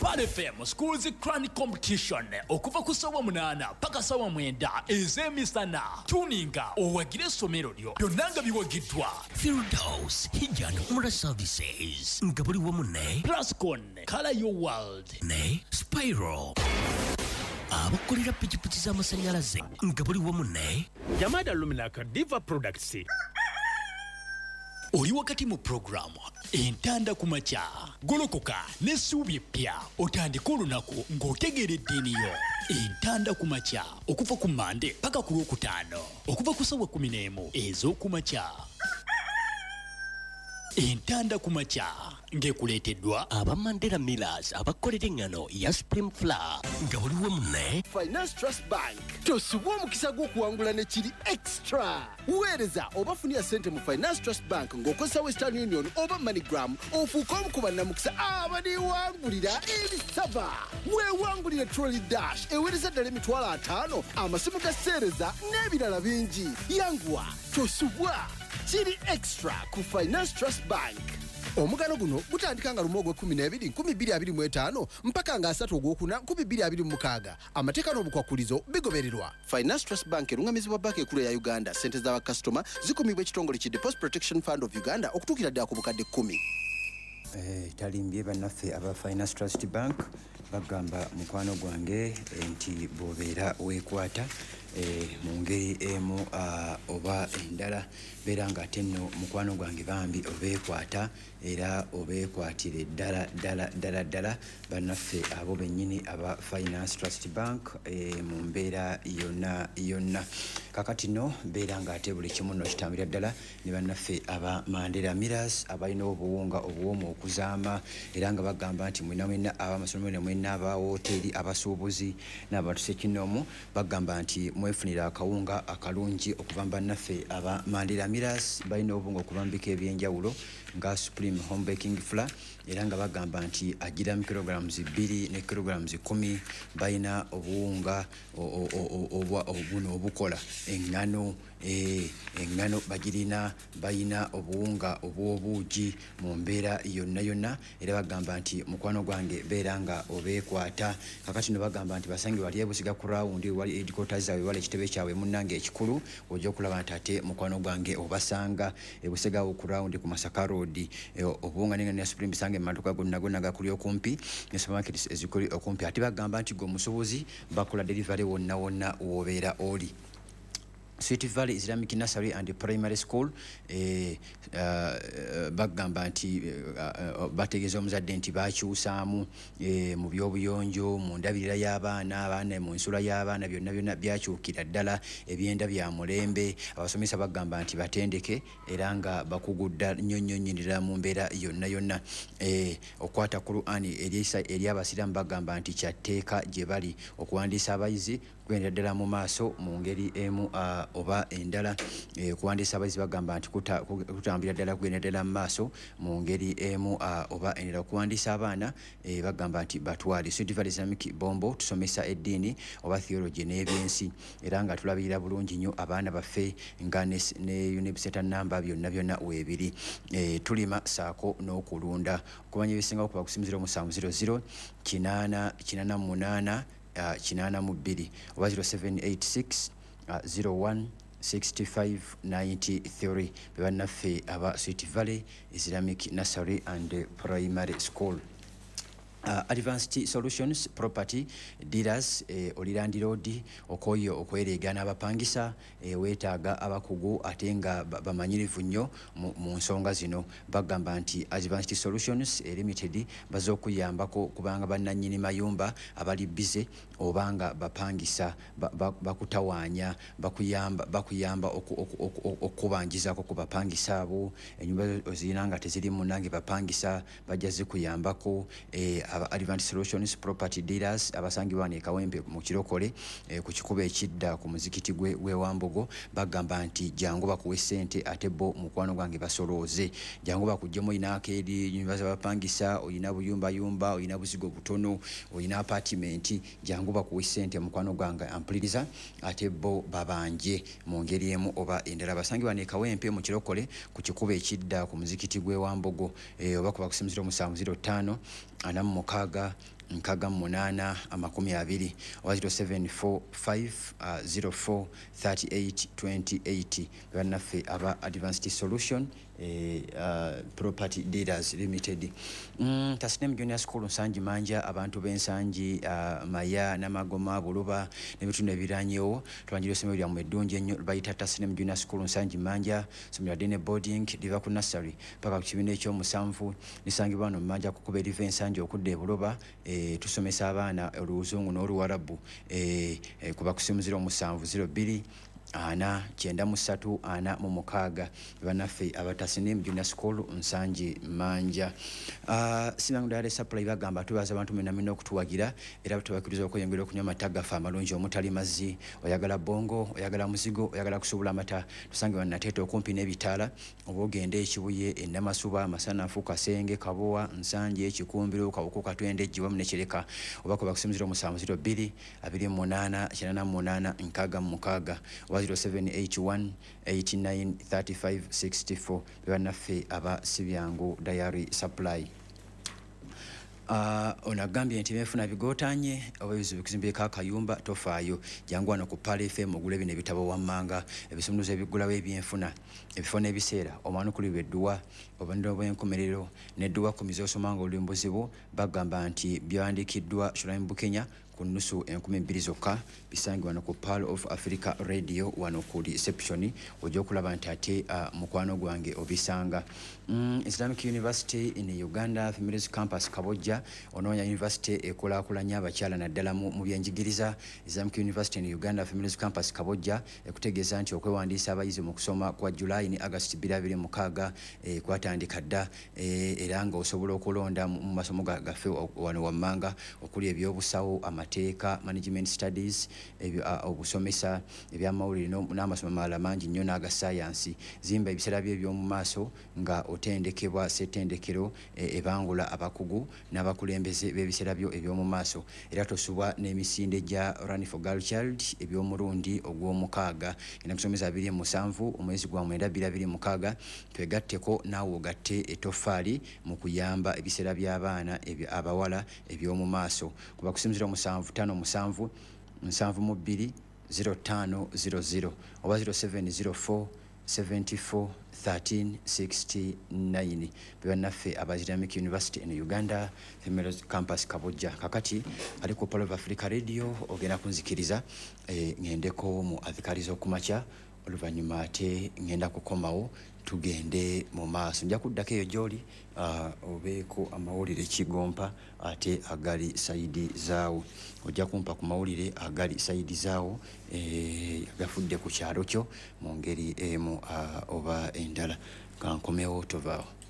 Pan FM Schools Crown Competition okuva ku ssaawa 8 paka ssaawa 9 ez'emisana. Tuninga owagire essomero lyo byonna nga biwagiddwa. Firdaus Hijjan Umrah Services nga buli wamu ne Plascon Color Your World ne Spiral abakolera pikipiki z'amasannyalaze nga buli wamu ne Yamada Luminaka Diva Products. oli wakati mu programu entanda ku makya golokoka n'essuubi eppya otandika olunaku ng'otegeera eddiini yo. Entanda ku makya okuva ku Mande paka ku Lwokutaano okuva ku ssaawa 11 ez'oku makya. Entanda ku makya ng'ekuleeteddwa aba Mandela Millers abakolera engano ya Supreme Flour nga buli wamu ne Finance Trust Bank. Tosubwa omukisa gw'okuwangula ne kiri extra. Weereza oba funira ssente mu Finance Trust Bank ng'okozesa Western Union oba MoneyGram ofuuka omu ku bannamukisa abaniwangulira ebisava. Weewangulire Trolley Dash eweereza ddala $5,000 amasimu ga sseereza n'ebirala bingi. Yanguwa tosubwa kiri extra ku Finance Trust Bank. Omugano guno gutandika nga lumu ogw'Okubiri 2025 mpaka nga 3 Ogwokuna 2026. Amateeka n'obukwakulizo bigobererwa. Finance Trust Bank erungamizibwa banka ekulu ya Uganda. Ssente z'abakasitoma zikumibwa ekitongole ki Deposit Protection Fund of Uganda okutuukira ddala ku bukadde 10. Talimbye bannaffe aba Finance Trust Bank bagamba mukwano gwange nti bw'obeera weekwata mu ngeri emu oba endala beera ng'ate nno mukwano gwange bambi obeekwata era obeekwatire ddala bannaffe abo bennyini aba Finance Trust Bank mu mbeera yonna. Kakati nno beera ng'ate buli kimu nno kitambira ddala ne bannaffe aba Mandela Millers abalina obuwunga obuwoomu okuzaama era nga bagamba nti mwenna abamasomero mwenna aba wooteri abasuubuzi n'abantu kinoomu bagamba nti mwefunira akawunga akalungi okuva mu bannaffe aba Mandela Millers balina obuwunga okubambika ebyenjawulo nga Supreme Home Baking Flour era nga bagamba nti agira mu kilograms 2 ne kilograms 10 balina obuwunga obuno obukola engano bagirina balina obuwunga obw'obuugi mu mbeera yonna era bagamba nti mukwano gwange beera nga obeekwata. Kakati no bagamba nti basange wali ebusiga ku rawundi wali headquarters zawe wali ekitebe kyabwe munnange ekikulu ojja okulaba nti ate mukwano gwange obasanga ebusiga ku rawundi ku Masaka Road obuwunga n'engano ya Supreme bisange emmanduka gonna gakuli okumpi ne supermarkets ezikuli okumpi ate bagamba nti gwe omusuubuzi bakola delivery wonna w'obeera oli. Sweet Valley Islamic Nursery and Primary School bagamba nti bategeeza omuzadde nti bakyusaamu mu byobuyonjo mu ndabirira y'abaana mu nsula y'abaana byonna byakyukira ddala ebyenda bya mulembe. Abasomesa bagamba nti batendeke era nga bakugudda nnyonnyonnyirira mu mbeera yonna. Okwata Qur'an eri abasiraamu bagamba nti kyatteeka gye bali okuwandiisa abayizi kwenda ddala mu maaso mu ngeri emu oba endala. Kuwandiisa abayizi bagamba nti kutambira ddala kugenda ddala mu maaso mu ngeri emu oba endala. Kuwandiisa abaana bagamba nti batwale. Sweet Valley Islamic Bombo tusomesa eddiini oba theology n'ebyensi era nga tulabirira bulungi nnyo abaana baffe nga ne Unibiseta namba byonna weebiri. Tulima saako n'okulunda. Okumanya ebisingawo kuba kusimizira mu 700 888 82 oba 0786 01 65 93 bebannaffe aba Sweet Valley Islamic Nursery and Primary School. Advanced Solutions Property Dealers Olirandi Road okoyo okwereega n'abapangisa weetaaga abakugu ate nga bamanyirivu nnyo mu nsonga zino. Bagamba nti Advanced Solutions Limited baza okuyambako kubanga bannannyini mayumba abali bize obanga bapangisa bakutawaanya bakuyamba okubanjizako ku bapangisa abo. Ennyumba ozirina nga teziri munnange bapangisa bajja zikuyambako. Advanced Solutions Property Dealers abasangibwa ne Kawempe mu Kirokole ku kikuba ekidda ku muzikiti gwe Wambogo bagamba nti jangu bakuwe ssente ate bo mukwano gwange basolooze. Jangu bakujjemu oyina akeedi nyumba z'abapangisa oyina buyumba oyina buzigo butono oyina apartment jangu bakuwe ssente mukwano gwange ampuliriza ate bo babanje mu ngeri emu oba endala. Basangibwa ne Kawempe mu Kirokole ku kikuba ekidda ku muzikiti gwe Wambogo oba kuba kusimizira mu 705 ana mukaaga 68 20 oba 0745 04 38 28 bannaffe aba Advanced Solution Property Dealers Limited. Tasnem Junior School Nsanji Manja abantu b'ensanji Maya n'Amagoma Buluba n'ebitundu ebiranyewo twanjira essomero lyammwe eddungi ennyo bayita Tasnem Junior School Nsanji Manja somero Dene boarding liva ku nursery paka ku kibiina ekyomusanvu lisangibwa wano Manja kukuba eriva ensanji okudda e Buluba tusomesa abaana Oluzungu n'Oluwarabu kuba kusimu 0702 ana 9346 banaffe abatasine Junior School Nsanji Manja. Simangu Dare Supply bagamba tubaza abantu mena okutuwagira era batubakiriza okweyongera okunywa amata gafa amalungi omutali mazzi oyagala bongo oyagala muzigo oyagala kusubula amata tusange banateeta okumpi n'ebitaala obogende ekibuye enamasuba Masanafu Kasenge Kabowa Nsanje Ekikumbiro Kawuku Katwende Jiwamu ne Kireka obako bakusimuzira omusanvu 02 28 88 nkaaga 0781 89 35 64 bannaffe aba Sibyangu Diary Supply. Onagambye nti befuna bigotanye obayizi bikizimbieka Kayumba tofaayo jangu wano ku Pale FM ogule bino ebitabo wammanga ebisumunuzo ebigulawo ebyenfuna ebifona ebiseera omwana kuli bedduwa obandiro bw'enkomerero nedduwa ku mizo osomanga olumbuzibu bagamba nti byawandikiddwa Shulaim Bukenya ku nusu 12 zokka bisangi wano ku Pearl of Africa Radio wano ku reception ojja okulaba nti ate mukwano gwange obisanga. Islamic University in Uganda Females Campus Kabojja Ononya University ekulakulanya abakyala naddala mu byenjigiriza. Islamic University in Uganda Females Campus Kabojja ekutegeeza nti okwewandiisa abayizi mu kusoma kwa July ne August 2026 kwatandika dda era nga osobola okulonda mu masomo gaffe wano wammanga okuli ebyobusawo amateeka management studies obusomesa ebyamawulire n'amasomo amalala mangi nnyo n'aga science. Zimba ebiseera by'ebyomu maaso nga otendekebwa setendekero ebangula abakugu n'abakulembeze b'ebiseera byo ebyomu maaso era tosubwa n'emisinde gya Run for Girl Child eby'omulundi ogw'omukaaga enakusomeza 27 omwezi gwa 9 twegatteko naawe ogatte etoffaali mu kuyamba ebiseera by'abaana abawala ebyomu maaso kuba kusimuzira 757 72 0500 oba 0704 74 13 69 bannaffe aba Islamic University in Uganda Females Campus Kabojja. Kakati ali ku Pearl of Africa Radio ogenda kunzikiriza ngendeko mu adhikarizo kumacha oluvannyuma ate ngenda kukomawo tugende mu maaso nja kuddako eyo gy'oli obeeko amawulire Kigompa ate agali saidi zaawo ojja kumpa ku mawulire agali saidi zaawo gafudde ku kyalo kyo mu ngeri emu oba endala kankomewo tovaawo.